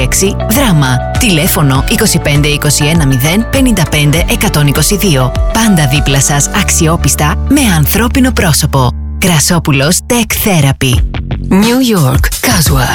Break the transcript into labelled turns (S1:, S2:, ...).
S1: Δράμα. Τηλέφωνο 2521 055 122. Πάντα δίπλα σας, αξιόπιστα, με ανθρώπινο πρόσωπο. Κρασόπουλος Tech Therapy. New York, Caswell.